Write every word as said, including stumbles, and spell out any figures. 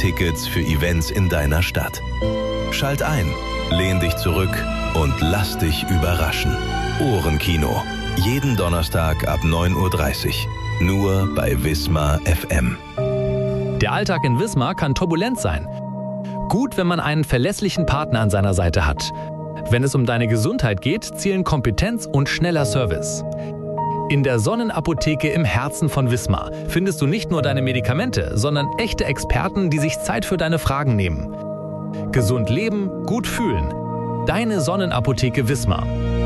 Tickets für Events in deiner Stadt. Schalt ein, lehn dich zurück und lass dich überraschen. Ohrenkino. Jeden Donnerstag ab neun Uhr dreißig. Nur bei Wismar F M. Der Alltag in Wismar kann turbulent sein. Gut, wenn man einen verlässlichen Partner an seiner Seite hat. Wenn es um deine Gesundheit geht, zählen Kompetenz und schneller Service. In der Sonnenapotheke im Herzen von Wismar findest du nicht nur deine Medikamente, sondern echte Experten, die sich Zeit für deine Fragen nehmen. Gesund leben, gut fühlen. Deine Sonnenapotheke Wismar.